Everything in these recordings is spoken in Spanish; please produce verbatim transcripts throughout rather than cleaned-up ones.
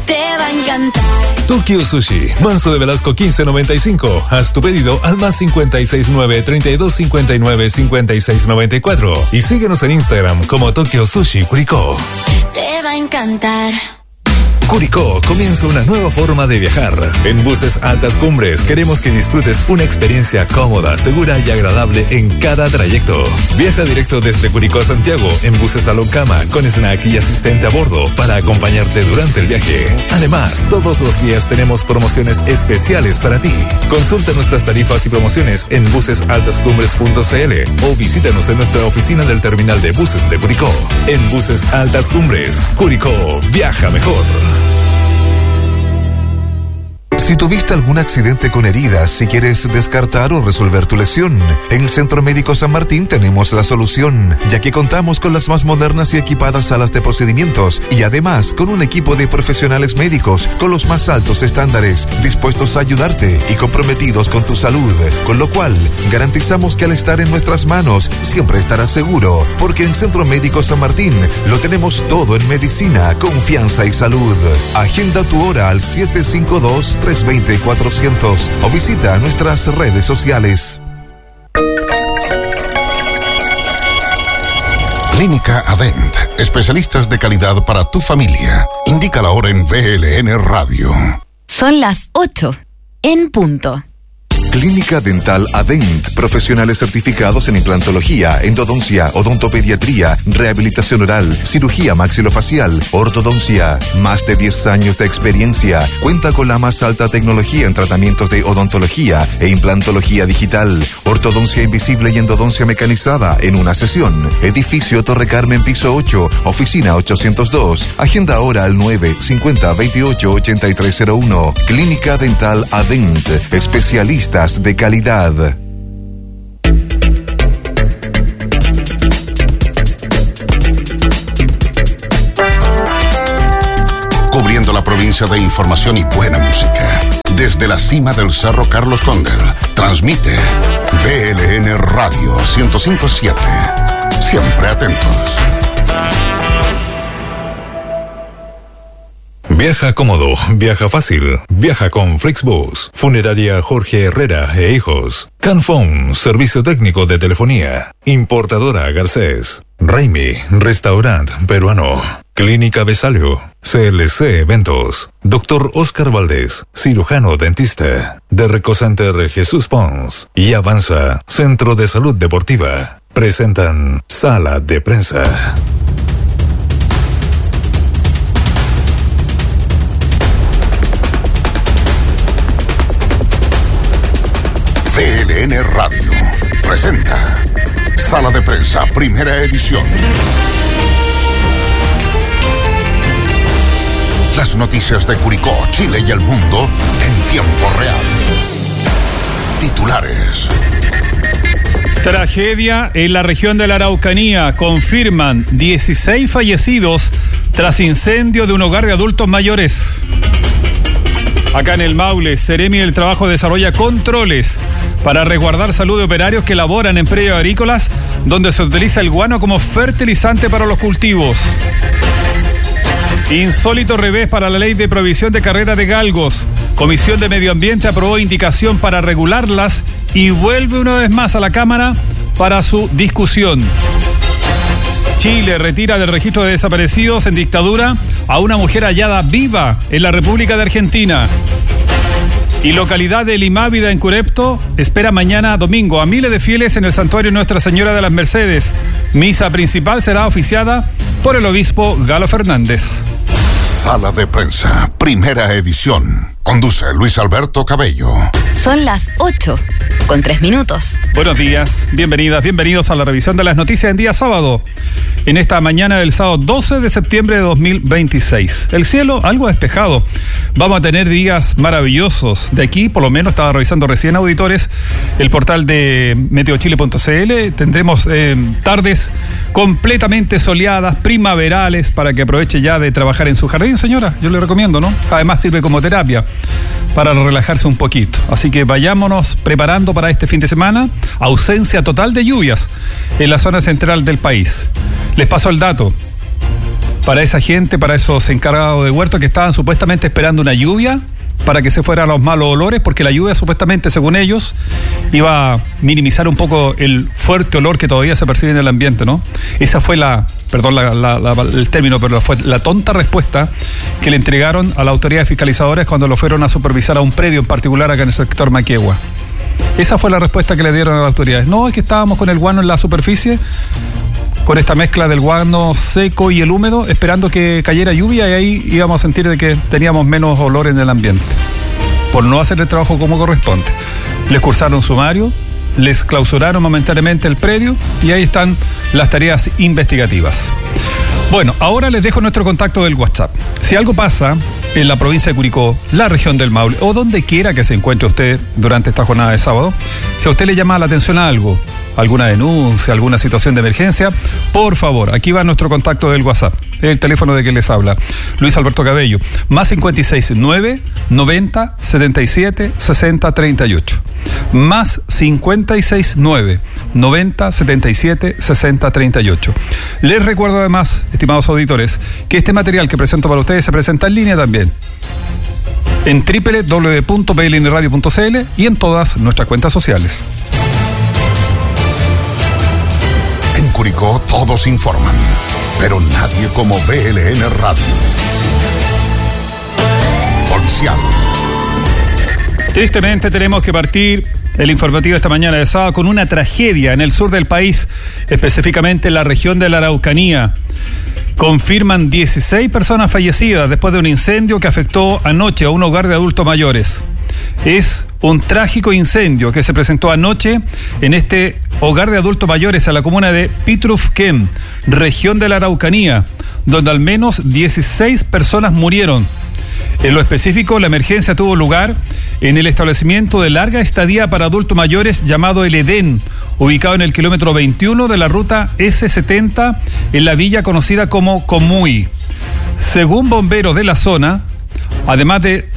te va a encantar. Tokyo Sushi, Manso de Velasco quince noventa y cinco. Haz tu pedido al más cincuenta y seis nueve, treinta y dos cincuenta y nueve, cincuenta y seis noventa y cuatro y síguenos en Instagram como Tokyo Sushi Curicó. Te va a encantar. Curicó comienza una nueva forma de viajar. En Buses Altas Cumbres queremos que disfrutes una experiencia cómoda, segura y agradable en cada trayecto. Viaja directo desde Curicó a Santiago en Buses Salón Cama con snack y asistente a bordo para acompañarte durante el viaje. Además, todos los días tenemos promociones especiales para ti. Consulta nuestras tarifas y promociones en buses altas cumbres punto c l o visítanos en nuestra oficina del terminal de buses de Curicó. En Buses Altas Cumbres, Curicó, viaja mejor. Si tuviste algún accidente con heridas y quieres descartar o resolver tu lesión, en el Centro Médico San Martín tenemos la solución, ya que contamos con las más modernas y equipadas salas de procedimientos y además con un equipo de profesionales médicos con los más altos estándares, dispuestos a ayudarte y comprometidos con tu salud, con lo cual garantizamos que al estar en nuestras manos siempre estarás seguro, porque en Centro Médico San Martín lo tenemos todo en medicina, confianza y salud. Agenda tu hora al siete cinco dos, tres dos cero, cuatrocientos o visita nuestras redes sociales. Clínica Adent, especialistas de calidad para tu familia. Indica la hora en V L N Radio. Son las ocho, en punto. Clínica Dental Adent, profesionales certificados en implantología, endodoncia, odontopediatría, rehabilitación oral, cirugía maxilofacial, ortodoncia. Más de diez años de experiencia. Cuenta con la más alta tecnología en tratamientos de odontología e implantología digital, ortodoncia invisible y endodoncia mecanizada en una sesión. Edificio Torre Carmen, piso ocho, oficina ochocientos dos. Agenda ahora al nueve cincuenta, veintiocho, ochenta y tres cero uno. Clínica Dental Adent, especialistas de calidad. Cubriendo la provincia de información y buena música. Desde la cima del Cerro Carlos Cóndel, transmite V L N Radio ciento cinco punto siete. Siempre atentos. Viaja cómodo, viaja fácil, viaja con Flixbus, Funeraria Jorge Herrera e Hijos, Canfón, servicio técnico de telefonía, Importadora Garcés, Raimi, restaurante peruano, Clínica Besalio, C L C Eventos, Doctor Oscar Valdés, cirujano dentista, The Reco Center Jesús Pons y Avanza, Centro de Salud Deportiva, presentan Sala de Prensa. V L N Radio presenta Sala de Prensa, primera edición. Las noticias de Curicó, Chile y el mundo en tiempo real. Titulares. Tragedia en la región de la Araucanía. Confirman dieciséis fallecidos tras incendio de un hogar de adultos mayores. Acá en el Maule, Seremi del Trabajo desarrolla controles para resguardar salud de operarios que laboran en predios agrícolas donde se utiliza el guano como fertilizante para los cultivos. Insólito revés para la ley de prohibición de carrera de galgos. Comisión de Medio Ambiente aprobó indicación para regularlas y vuelve una vez más a la Cámara para su discusión. Chile retira del registro de desaparecidos en dictadura a una mujer hallada viva en la República de Argentina. Y localidad de Limávida, en Curepto, espera mañana domingo a miles de fieles en el santuario Nuestra Señora de las Mercedes. Misa principal será oficiada por el obispo Galo Fernández. Sala de Prensa, primera edición. Conduce Luis Alberto Cabello. Son las ocho, con tres minutos. Buenos días, bienvenidas, bienvenidos a la revisión de las noticias en día sábado. En esta mañana del sábado doce de septiembre de dos mil veintiséis. El cielo algo despejado. Vamos a tener días maravillosos. De aquí, por lo menos, estaba revisando recién, auditores, el portal de meteochile punto c l. Tendremos eh, tardes completamente soleadas, primaverales, para que aproveche ya de trabajar en su jardín, señora. Yo le recomiendo, ¿no? Además sirve como terapia para relajarse un poquito. Así que vayámonos preparando para este fin de semana. Ausencia total de lluvias en la zona central del país. Les paso el dato. para esa gente, para esos encargados de huerto que estaban supuestamente esperando una lluvia para que se fueran los malos olores, porque la lluvia supuestamente, según ellos, iba a minimizar un poco el fuerte olor que todavía se percibe en el ambiente, ¿no? Esa fue la, perdón la, la, la, el término, pero fue la tonta respuesta que le entregaron a las autoridades fiscalizadoras cuando lo fueron a supervisar a un predio en particular acá en el sector Maquegua. Esa fue la respuesta que le dieron a las autoridades. No, es que estábamos con el guano en la superficie, con esta mezcla del guano seco y el húmedo, esperando que cayera lluvia, y ahí íbamos a sentir de que teníamos menos olor en el ambiente, por no hacer el trabajo como corresponde. Les cursaron sumario, les clausuraron momentáneamente el predio, y ahí están las tareas investigativas. Bueno, ahora les dejo nuestro contacto del WhatsApp. Si algo pasa en la provincia de Curicó, la región del Maule, o donde quiera que se encuentre usted durante esta jornada de sábado, si a usted le llama la atención a algo, alguna denuncia, alguna situación de emergencia, por favor, aquí va nuestro contacto del WhatsApp, el teléfono de que les habla Luis Alberto Cabello, más cincuenta y seis, nueve, noventa, setenta y siete, sesenta, treinta y ocho, más cincuenta y seis, nueve, noventa, setenta y siete, sesenta, treinta y ocho. Les recuerdo además, estimados auditores, que este material que presento para ustedes se presenta en línea también en doble u doble u doble u punto b l n radio punto c l y en todas nuestras cuentas sociales. En Curicó todos informan, pero nadie como B L N Radio. Policial. Tristemente tenemos que partir el informativo esta mañana de sábado con una tragedia en el sur del país, específicamente en la región de la Araucanía. Confirman dieciséis personas fallecidas después de un incendio que afectó anoche a un hogar de adultos mayores. Es un trágico incendio que se presentó anoche en este hogar de adultos mayores en la comuna de Pitrufquén, región de la Araucanía, donde al menos dieciséis personas murieron. En lo específico, la emergencia tuvo lugar en el establecimiento de larga estadía para adultos mayores llamado El Edén, ubicado en el kilómetro veintiuno de la ruta ese setenta en la villa conocida como Comuy. Según bomberos de la zona, además de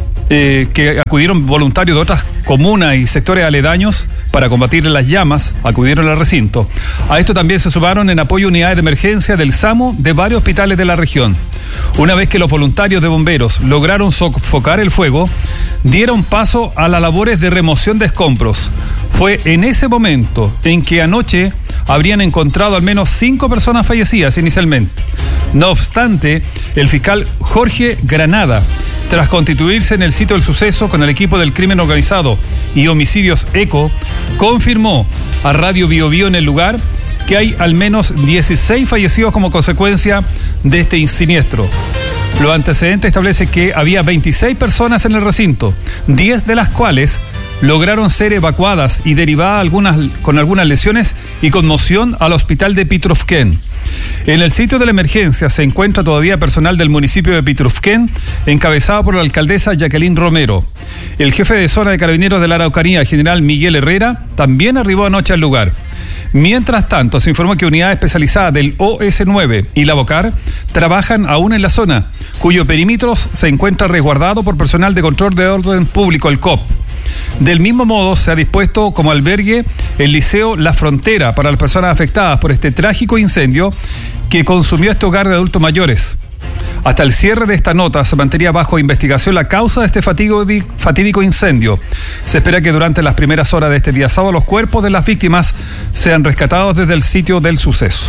eh, que acudieron voluntarios de otras comunas y sectores aledaños para combatir las llamas, acudieron al recinto. A esto también se sumaron en apoyo unidades de emergencia del SAMU de varios hospitales de la región. Una vez que los voluntarios de bomberos lograron sofocar el fuego, dieron paso a las labores de remoción de escombros. Fue en ese momento en que anoche habrían encontrado al menos cinco personas fallecidas inicialmente. No obstante, el fiscal Jorge Granada, tras constituirse en el sitio del suceso con el equipo del crimen organizado y homicidios ECO, confirmó a Radio Bio Bio en el lugar que hay al menos dieciséis fallecidos como consecuencia de este siniestro. Los antecedentes establecen que había veintiséis personas en el recinto, diez de las cuales lograron ser evacuadas y derivadas algunas, con algunas lesiones y conmoción al hospital de Pitrufquén. En el sitio de la emergencia se encuentra todavía personal del municipio de Pitrufquén, encabezado por la alcaldesa Jacqueline Romero. El jefe de zona de carabineros de la Araucanía, general Miguel Herrera, también arribó anoche al lugar. Mientras tanto, se informó que unidades especializadas del O S nueve y la Bocar trabajan aún en la zona, cuyo perímetro se encuentra resguardado por personal de control de orden público, el C O P. Del mismo modo, se ha dispuesto como albergue el Liceo La Frontera para las personas afectadas por este trágico incendio que consumió este hogar de adultos mayores. Hasta el cierre de esta nota se mantenía bajo investigación la causa de este fatídico incendio. Se espera que durante las primeras horas de este día sábado los cuerpos de las víctimas sean rescatados desde el sitio del suceso.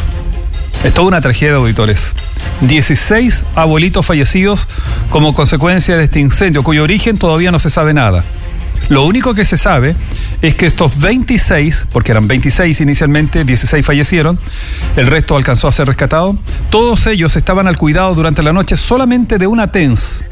Es toda una tragedia, auditores. dieciséis abuelitos fallecidos como consecuencia de este incendio, cuyo origen todavía no se sabe nada. Lo único que se sabe es que estos veintiséis, porque eran veintiséis inicialmente, dieciséis fallecieron, el resto alcanzó a ser rescatado, todos ellos estaban al cuidado durante la noche solamente de una T E N S.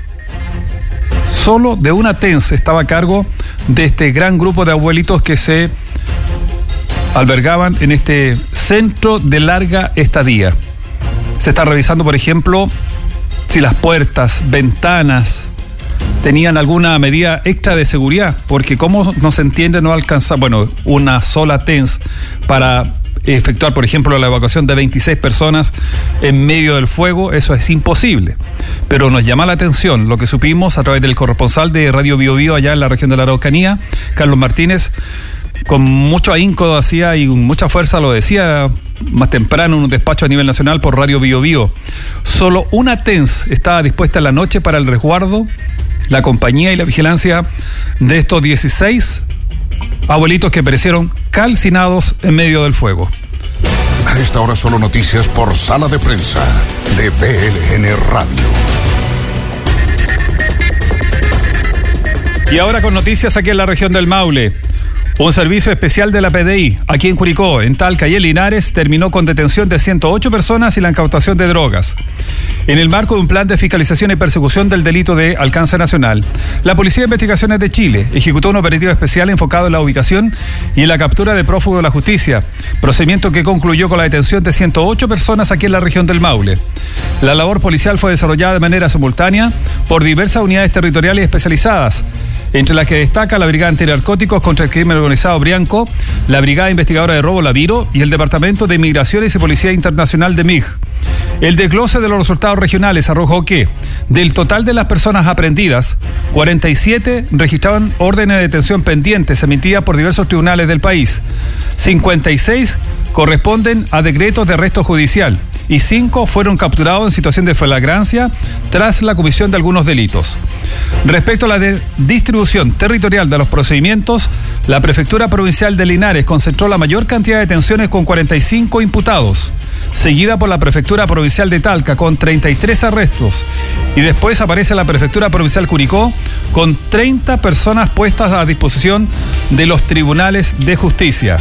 Solo de una T E N S estaba a cargo de este gran grupo de abuelitos que se albergaban en este centro de larga estadía. Se está revisando, por ejemplo, si las puertas, ventanas tenían alguna medida extra de seguridad, porque como no se entiende, no alcanza, bueno, una sola T E N S para efectuar, por ejemplo, la evacuación de veintiséis personas en medio del fuego, eso es imposible. Pero nos llama la atención lo que supimos a través del corresponsal de Radio Bio Bio allá en la región de la Araucanía, Carlos Martínez, con mucho ahínco hacía y mucha fuerza lo decía más temprano en un despacho a nivel nacional por Radio Bio Bio. Solo una T E N S estaba dispuesta en la noche para el resguardo, la compañía y la vigilancia de estos dieciséis abuelitos que perecieron calcinados en medio del fuego. A esta hora solo noticias por Sala de Prensa de V L N Radio. Y ahora con noticias aquí en la región del Maule. Un servicio especial de la P D I, aquí en Curicó, en Talca y en Linares, terminó con detención de ciento ocho personas y la incautación de drogas. En el marco de un plan de fiscalización y persecución del delito de alcance nacional, la Policía de Investigaciones de Chile ejecutó un operativo especial enfocado en la ubicación y en la captura de prófugos de la justicia, procedimiento que concluyó con la detención de ciento ocho personas aquí en la región del Maule. La labor policial fue desarrollada de manera simultánea por diversas unidades territoriales especializadas, entre las que destaca la Brigada Antinarcóticos contra el Crimen Organizado Brianco, la Brigada Investigadora de Robo La Viro y el Departamento de Migraciones y Policía Internacional de M I G. El desglose de los resultados regionales arrojó que, del total de las personas aprehendidas, cuarenta y siete registraban órdenes de detención pendientes emitidas por diversos tribunales del país, cincuenta y seis corresponden a decretos de arresto judicial y cinco fueron capturados en situación de flagrancia tras la comisión de algunos delitos. Respecto a la de distribución territorial de los procedimientos, la Prefectura Provincial de Linares concentró la mayor cantidad de detenciones con cuarenta y cinco imputados, seguida por la Prefectura Provincial de Talca con treinta y tres arrestos, y después aparece la Prefectura Provincial Curicó con treinta personas puestas a disposición de los tribunales de justicia.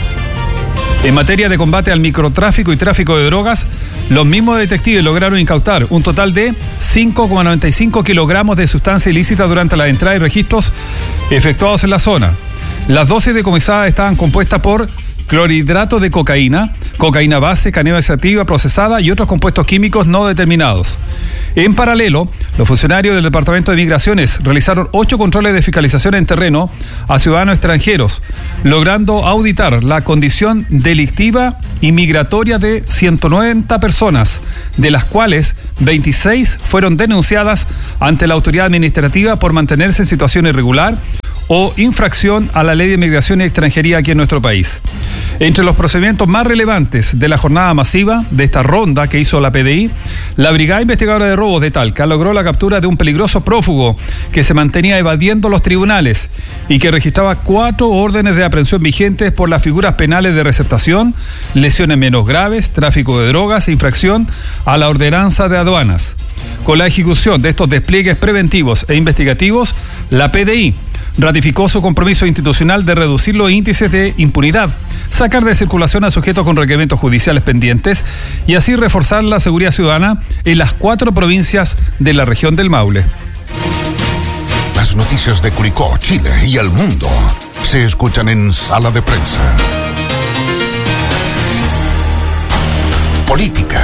En materia de combate al microtráfico y tráfico de drogas, los mismos detectives lograron incautar un total de cinco coma noventa y cinco kilogramos de sustancia ilícita durante la entrada y registros efectuados en la zona. Las dosis decomisadas estaban compuestas por clorhidrato de cocaína, cocaína base, cannabis sativa procesada y otros compuestos químicos no determinados. En paralelo, los funcionarios del Departamento de Migraciones realizaron ocho controles de fiscalización en terreno a ciudadanos extranjeros, logrando auditar la condición delictiva y migratoria de ciento noventa personas, de las cuales veintiséis fueron denunciadas ante la autoridad administrativa por mantenerse en situación irregular o infracción a la Ley de Migración y Extranjería aquí en nuestro país. Entre los procedimientos más relevantes de la jornada masiva de esta ronda que hizo la P D I, la Brigada Investigadora de Robos de Talca logró la captura de un peligroso prófugo que se mantenía evadiendo los tribunales y que registraba cuatro órdenes de aprehensión vigentes por las figuras penales de receptación, lesiones menos graves, tráfico de drogas e infracción a la ordenanza de aduanas. Con la ejecución de estos despliegues preventivos e investigativos, la P D I ratificó su compromiso institucional de reducir los índices de impunidad, sacar de circulación a sujetos con requerimientos judiciales pendientes y así reforzar la seguridad ciudadana en las cuatro provincias de la región del Maule. Las noticias de Curicó, Chile y el mundo se escuchan en Sala de Prensa. Política.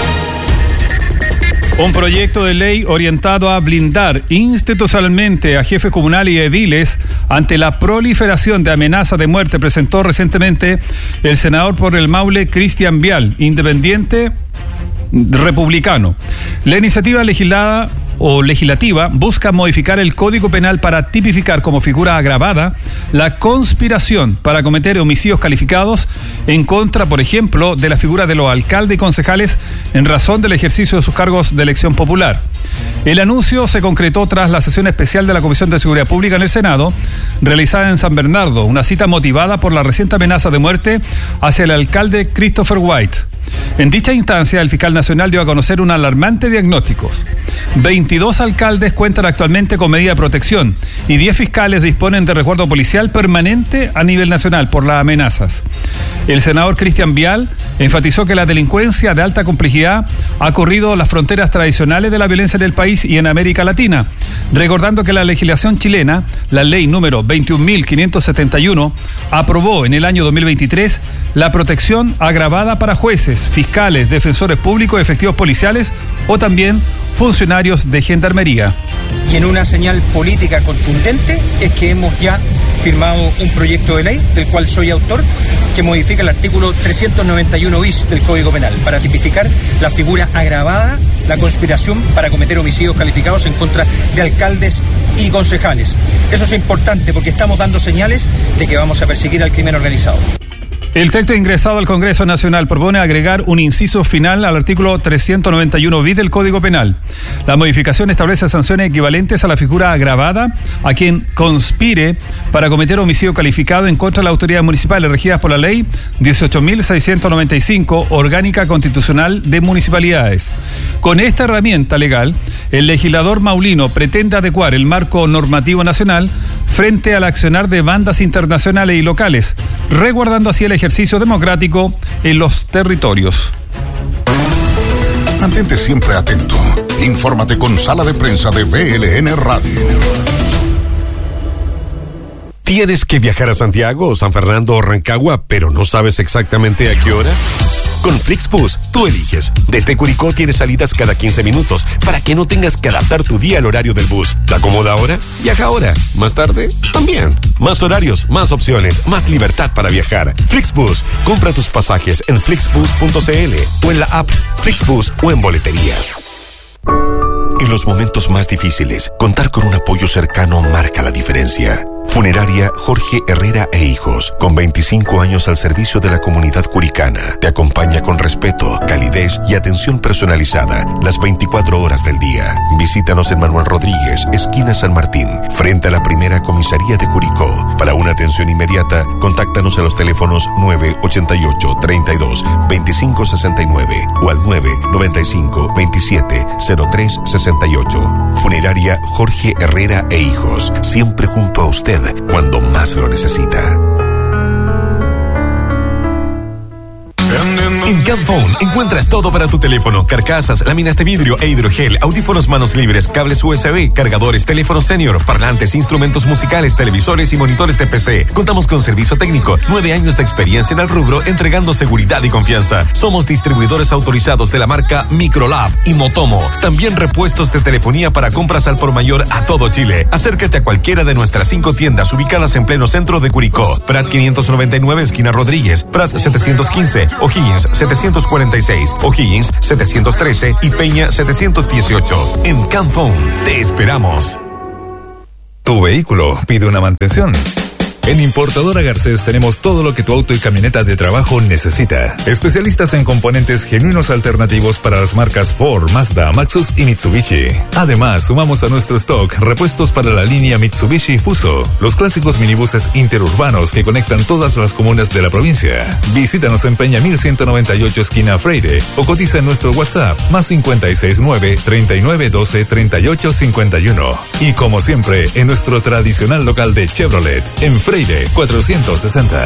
Un proyecto de ley orientado a blindar institucionalmente a jefes comunales y ediles ante la proliferación de amenazas de muerte presentó recientemente el senador por el Maule, Cristian Vial, independiente republicano. La iniciativa legislada o legislativa busca modificar el Código Penal para tipificar como figura agravada la conspiración para cometer homicidios calificados en contra, por ejemplo, de la figura de los alcaldes y concejales en razón del ejercicio de sus cargos de elección popular. El anuncio se concretó tras la sesión especial de la Comisión de Seguridad Pública en el Senado, realizada en San Bernardo, una cita motivada por la reciente amenaza de muerte hacia el alcalde Christopher White. En dicha instancia, el fiscal nacional dio a conocer un alarmante diagnóstico. veintidós alcaldes cuentan actualmente con medida de protección y diez fiscales disponen de resguardo policial permanente a nivel nacional por las amenazas. El senador Cristian Vial enfatizó que la delincuencia de alta complejidad ha corrido las fronteras tradicionales de la violencia en el país y en América Latina, recordando que la legislación chilena, la ley número veintiún mil quinientos setenta y uno, aprobó en el año dos mil veintitrés la protección agravada para jueces, fiscales, defensores públicos, efectivos policiales o también funcionarios de gendarmería. Y en una señal política contundente es que hemos ya firmado un proyecto de ley del cual soy autor que modifica el artículo trescientos noventa y uno bis del Código Penal para tipificar la figura agravada, la conspiración para cometer homicidios calificados en contra de alcaldes y concejales. Eso es importante porque estamos dando señales de que vamos a perseguir al crimen organizado. El texto ingresado al Congreso Nacional propone agregar un inciso final al artículo trescientos noventa y uno bis del Código Penal. La modificación establece sanciones equivalentes a la figura agravada a quien conspire para cometer homicidio calificado en contra de las autoridades municipales regidas por la Ley dieciocho mil seiscientos noventa y cinco, Orgánica Constitucional de Municipalidades. Con esta herramienta legal, el legislador maulino pretende adecuar el marco normativo nacional frente al accionar de bandas internacionales y locales, resguardando así el ejercicio democrático en los territorios. Mantente siempre atento. Infórmate con Sala de Prensa de V L N Radio. ¿Tienes que viajar a Santiago, San Fernando o Rancagua, pero no sabes exactamente a qué hora? Con Flixbus, tú eliges. Desde Curicó tienes salidas cada quince minutos para que no tengas que adaptar tu día al horario del bus. ¿Te acomoda ahora? Viaja ahora. ¿Más tarde? También. Más horarios, más opciones, más libertad para viajar. Flixbus. Compra tus pasajes en flixbus punto c l o en la app Flixbus o en boleterías. En los momentos más difíciles, contar con un apoyo cercano marca la diferencia. Funeraria Jorge Herrera e Hijos, con veinticinco años al servicio de la comunidad curicana, te acompaña con respeto, calidez y atención personalizada las veinticuatro horas del día. Visítanos en Manuel Rodríguez, esquina San Martín, frente a la primera comisaría de Curicó. Para una atención inmediata, contáctanos a los teléfonos nueve ochenta y ocho, treinta y dos, veinticinco sesenta y nueve o al nueve noventa y cinco, veintisiete, cero tres sesenta y ocho. Funeraria Jorge Herrera e Hijos, siempre junto a usted cuando más lo necesita. En Camphone encuentras todo para tu teléfono: carcasas, láminas de vidrio e hidrogel, audífonos manos libres, cables U S B, cargadores, teléfonos senior, parlantes, instrumentos musicales, televisores y monitores de P C. Contamos con servicio técnico, nueve años de experiencia en el rubro, entregando seguridad y confianza. Somos distribuidores autorizados de la marca Microlab y Motomo. También repuestos de telefonía para compras al por mayor a todo Chile. Acércate a cualquiera de nuestras cinco tiendas ubicadas en pleno centro de Curicó: Prat quinientos noventa y nueve, esquina Rodríguez; Prat setecientos quince, O'Higgins setecientos cuarenta y seis, O'Higgins setecientos trece y Peña setecientos dieciocho. En Camphone te esperamos. Tu vehículo pide una mantención. En Importadora Garcés tenemos todo lo que tu auto y camioneta de trabajo necesita. Especialistas en componentes genuinos alternativos para las marcas Ford, Mazda, Maxus y Mitsubishi. Además, sumamos a nuestro stock repuestos para la línea Mitsubishi Fuso, los clásicos minibuses interurbanos que conectan todas las comunas de la provincia. Visítanos en Peña mil ciento noventa y ocho, esquina Freire, o cotiza en nuestro WhatsApp más cincuenta y seis nueve, treinta y nueve doce, treinta y ocho cincuenta y uno. Y como siempre, en nuestro tradicional local de Chevrolet, en Freire cuatrocientos sesenta.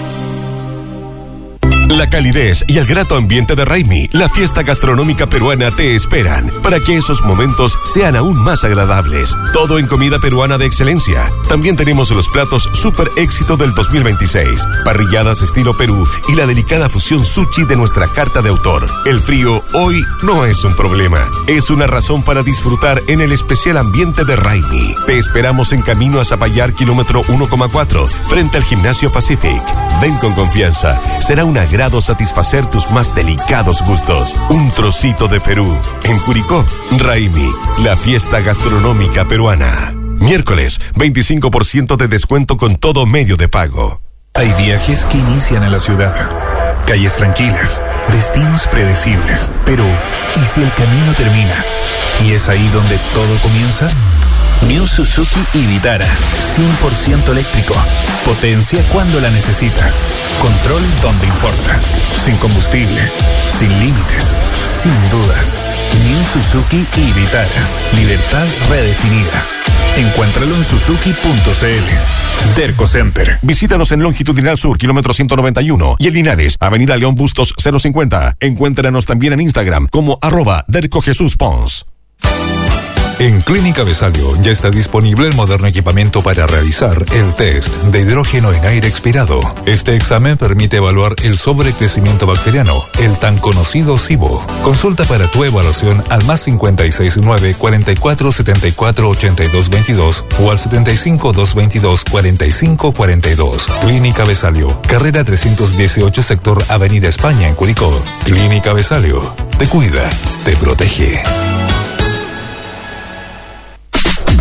La calidez y el grato ambiente de Raimi, la fiesta gastronómica peruana, te esperan para que esos momentos sean aún más agradables. Todo en comida peruana de excelencia. También tenemos los platos super éxito del dos mil veintiséis, parrilladas estilo Perú y la delicada fusión sushi de nuestra carta de autor. El frío hoy no es un problema, es una razón para disfrutar en el especial ambiente de Raimi. Te esperamos en camino a Zapallar, kilómetro uno coma cuatro, frente al Gimnasio Pacific. Ven con confianza, será una gran satisfacer tus más delicados gustos. Un trocito de Perú. En Curicó, Raimi, la fiesta gastronómica peruana. Miércoles, veinticinco por ciento de descuento con todo medio de pago. Hay viajes que inician en la ciudad. Calles tranquilas, destinos predecibles. Pero, ¿y si el camino termina? ¿Y es ahí donde todo comienza? New Suzuki y Vitara, cien por ciento eléctrico. Potencia cuando la necesitas. Control donde importa. Sin combustible, sin límites, sin dudas. New Suzuki y Vitara. Libertad redefinida. Encuéntralo en suzuki punto c l. Derco Center. Visítanos en Longitudinal Sur, kilómetro ciento noventa y uno, y en Linares, Avenida León Bustos cero cincuenta. Encuéntranos también en Instagram como arroba Derco Jesús Pons. En Clínica Besalio ya está disponible el moderno equipamiento para realizar el test de hidrógeno en aire expirado. Este examen permite evaluar el sobrecrecimiento bacteriano, el tan conocido SIBO. Consulta para tu evaluación al más cincuenta y seis nueve, cuarenta y cuatro, setenta y cuatro, ochenta y dos veintidós o al setenta y cinco, doscientos veintidós, cuarenta y cinco cuarenta y dos. Clínica Besalio, carrera trescientos dieciocho, sector Avenida España en Curicó. Clínica Besalio, te cuida, te protege.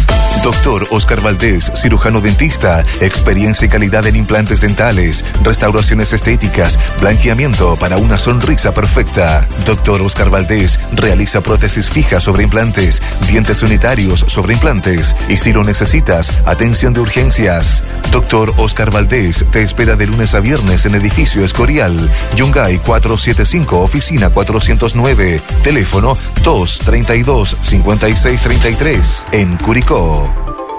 Doctor Oscar Valdés, cirujano dentista, experiencia y calidad en implantes dentales, restauraciones estéticas, blanqueamiento para una sonrisa perfecta. Doctor Oscar Valdés realiza prótesis fijas sobre implantes, dientes unitarios sobre implantes y si lo necesitas, atención de urgencias. Doctor Oscar Valdés te espera de lunes a viernes en edificio Escorial, Yungay cuatrocientos setenta y cinco, oficina cuatrocientos nueve, teléfono dos treinta y dos, cincuenta y seis treinta y tres, en Curicó.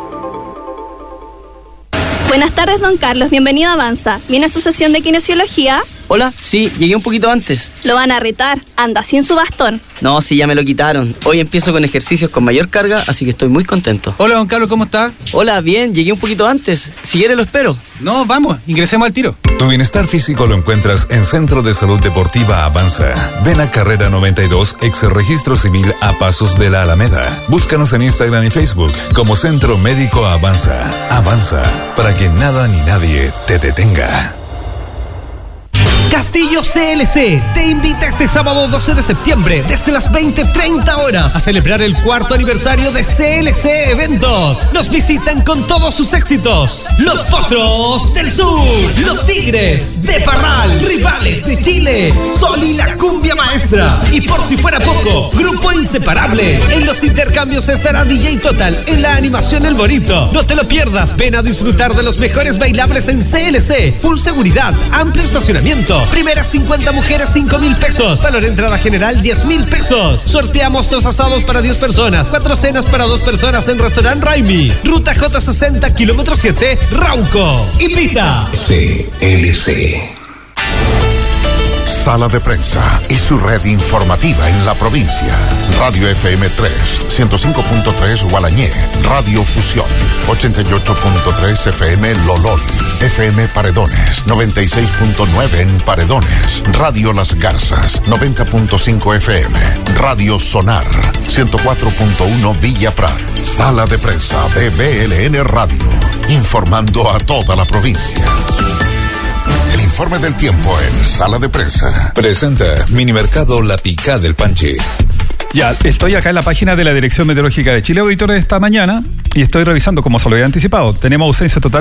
Buenas tardes, don Carlos. Bienvenido a Avanza. ¿Viene a su sesión de kinesiología? Hola, sí, llegué un poquito antes. Lo van a retar. Anda sin su bastón. No, sí, ya me lo quitaron. Hoy empiezo con ejercicios con mayor carga, así que estoy muy contento. Hola, don Carlos, ¿cómo está? Hola, bien, llegué un poquito antes. Si quiere lo espero. No, vamos, ingresemos al tiro. Tu bienestar físico lo encuentras en Centro de Salud Deportiva Avanza. Ven a Carrera noventa y dos, ex Registro Civil a pasos de la Alameda. Búscanos en Instagram y Facebook como Centro Médico Avanza. Avanza, para que nada ni nadie te detenga. Castillo C L C te invita este sábado doce de septiembre desde las veinte treinta horas a celebrar el cuarto aniversario de C L C Eventos. Nos visitan con todos sus éxitos: Los Potros del Sur, Los Tigres de Parral, Rivales de Chile, Sol y la Cumbia Maestra. Y por si fuera poco, Grupo Inseparable. En los intercambios estará D J Total en la animación El Bonito. No te lo pierdas, ven a disfrutar de los mejores bailables en C L C. Full seguridad, amplio estacionamiento. Primeras cincuenta mujeres, cinco mil pesos. Valor de entrada general, diez mil pesos. Sorteamos dos asados para diez personas. Cuatro cenas para dos personas en Restaurant Raimi. Ruta J sesenta, kilómetro siete, Rauco. Invita C L C. Sala de Prensa y su red informativa en la provincia. Radio F M tres, ciento cinco punto tres Gualañé. Radio Fusión, ochenta y ocho punto tres F M Lolol. F M Paredones, noventa y seis punto nueve en Paredones. Radio Las Garzas, noventa punto cinco F M. Radio Sonar, ciento cuatro punto uno Villa Prat. Sala de Prensa de B L N Radio, informando a toda la provincia. El informe del tiempo en Sala de Prensa. Presenta Minimercado La Picá del Panche. Ya, estoy acá en la página de la Dirección Meteorológica de Chile, auditores, esta mañana, y estoy revisando, como se lo había anticipado, tenemos ausencia total